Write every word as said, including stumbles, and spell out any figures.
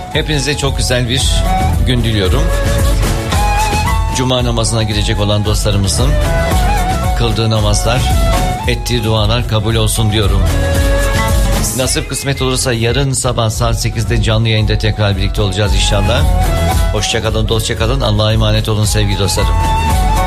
Hepinize çok güzel bir gün diliyorum. Cuma namazına girecek olan dostlarımızın kıldığı namazlar, ettiği dualar kabul olsun diyorum. Nasip kısmet olursa yarın sabah saat sekizde canlı yayında tekrar birlikte olacağız inşallah. Hoşça kalın, dostça kalın. Allah'a emanet olun sevgili dostlarım.